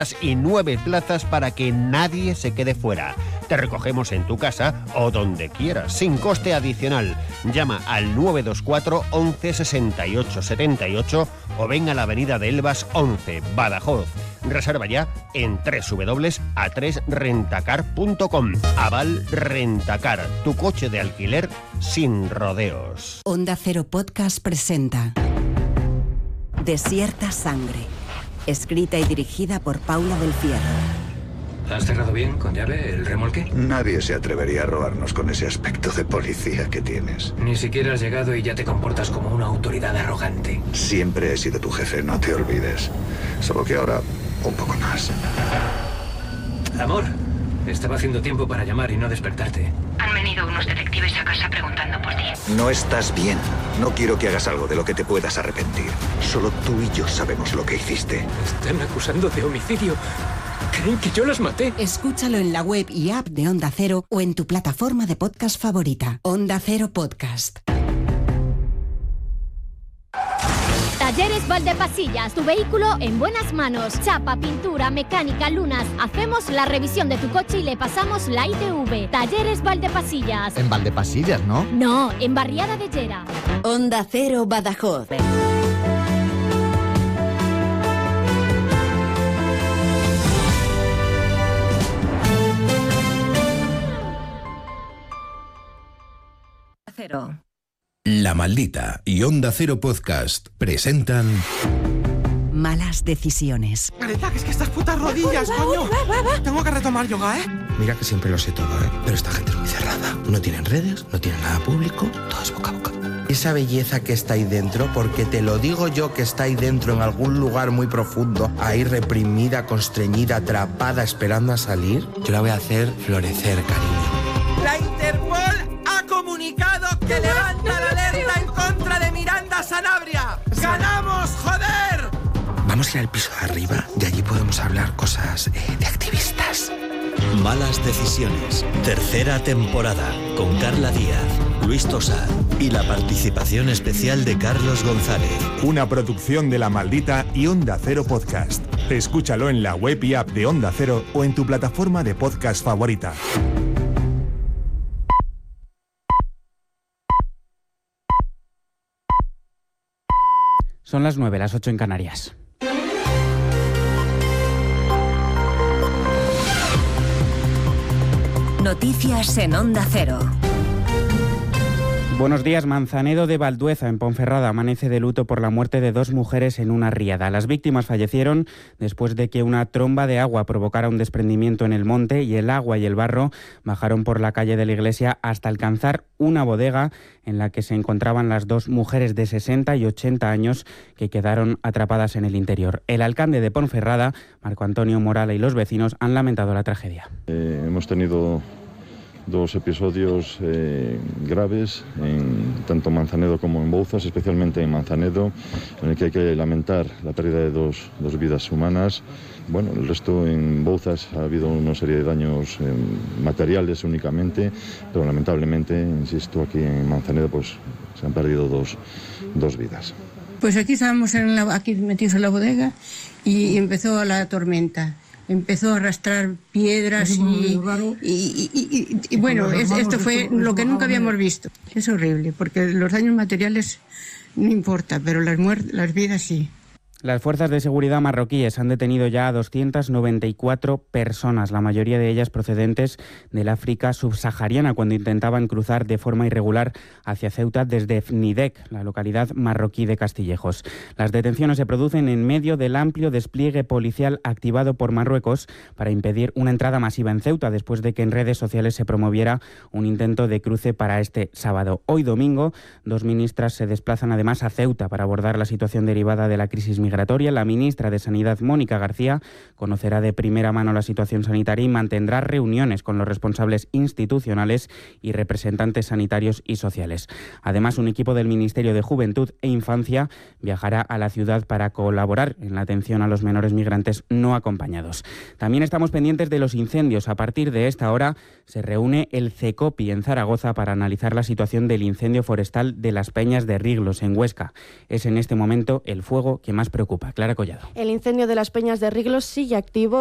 y 9 plazas para que nadie se quede fuera. Te recogemos en tu casa o donde quieras, sin coste adicional. Llama al 924 11 68 78 o ven a la avenida de Elvas 11, Badajoz. Reserva ya en www.a3rentacar.com. Aval Rentacar, tu coche de alquiler sin rodeos. Onda Cero Podcast presenta Desierta Sangre, escrita y dirigida por Paula del Fierro. ¿Has cerrado bien, con llave, el remolque? Nadie se atrevería a robarnos con ese aspecto de policía que tienes. Ni siquiera has llegado y ya te comportas como una autoridad arrogante. Siempre he sido tu jefe, no te olvides. Solo que ahora, un poco más. Amor, estaba haciendo tiempo para llamar y no despertarte. Han venido unos detectives a casa preguntando por ti. No estás bien. No quiero que hagas algo de lo que te puedas arrepentir. Solo tú y yo sabemos lo que hiciste. Están acusando de homicidio. ¿Creen que yo los maté? Escúchalo en la web y app de Onda Cero o en tu plataforma de podcast favorita. Onda Cero Podcast. Talleres Valdepasillas, tu vehículo en buenas manos. Chapa, pintura, mecánica, lunas. Hacemos la revisión de tu coche y le pasamos la ITV. Talleres Valdepasillas. En Valdepasillas, ¿no? No, en Barriada de Llera. Onda Cero Badajoz. Cero. La Maldita y Onda Cero Podcast presentan Malas decisiones. Marita, que es que estas putas rodillas, coño. Tengo que retomar yoga, ¿eh? Mira que siempre lo sé todo, ¿eh? Pero esta gente es muy cerrada. No tienen redes, no tienen nada público, todo es boca a boca. Esa belleza que está ahí dentro, porque te lo digo yo que está ahí dentro en algún lugar muy profundo, ahí reprimida, constreñida, atrapada, esperando a salir, yo la voy a hacer florecer, cariño. La Interpol ha comunicado que levanta la alerta en contra de Miranda Sanabria. ¡Ganamos, joder! Vamos a ir al piso de arriba y allí podemos hablar cosas de activistas. Malas decisiones, tercera temporada, con Carla Díaz, Luis Tosar y la participación especial de Carlos González. Una producción de La Maldita y Onda Cero Podcast. Escúchalo en la web y app de Onda Cero o en tu plataforma de podcast favorita. Son las 9, las 8 en Canarias. Noticias en Onda Cero. Buenos días. Manzanedo de Valdueza, en Ponferrada, amanece de luto por la muerte de 2 mujeres en una riada. Las víctimas fallecieron después de que una tromba de agua provocara un desprendimiento en el monte y el agua y el barro bajaron por la calle de la iglesia hasta alcanzar una bodega en la que se encontraban las 2 mujeres de 60 y 80 años que quedaron atrapadas en el interior. El alcalde de Ponferrada, Marco Antonio Morala, y los vecinos han lamentado la tragedia. Hemos tenido 2 episodios graves, tanto en Manzanedo como en Bouzas, especialmente en Manzanedo, en el que hay que lamentar la pérdida de dos vidas humanas. Bueno, el resto en Bouzas ha habido una serie de daños materiales únicamente, pero lamentablemente, insisto, aquí en Manzanedo pues se han perdido dos vidas. Pues aquí estábamos aquí metidos en la bodega y empezó la tormenta. Empezó a arrastrar piedras y bueno, esto fue lo que nunca habíamos visto. Es horrible, porque los daños materiales no importa, pero las vidas sí. Las fuerzas de seguridad marroquíes han detenido ya a 294 personas, la mayoría de ellas procedentes del África subsahariana, cuando intentaban cruzar de forma irregular hacia Ceuta desde Fnidek, la localidad marroquí de Castillejos. Las detenciones se producen en medio del amplio despliegue policial activado por Marruecos para impedir una entrada masiva en Ceuta, después de que en redes sociales se promoviera un intento de cruce para este sábado. Hoy domingo, 2 ministras se desplazan además a Ceuta para abordar la situación derivada de la crisis migratoria. La ministra de Sanidad, Mónica García, conocerá de primera mano la situación sanitaria y mantendrá reuniones con los responsables institucionales y representantes sanitarios y sociales. Además, un equipo del Ministerio de Juventud e Infancia viajará a la ciudad para colaborar en la atención a los menores migrantes no acompañados. También estamos pendientes de los incendios. A partir de esta hora se reúne el CECOPI en Zaragoza para analizar la situación del incendio forestal de las Peñas de Riglos, en Huesca. Es en este momento el fuego que más preocupa preocupa. Clara Collado. El incendio de las Peñas de Riglos sigue activo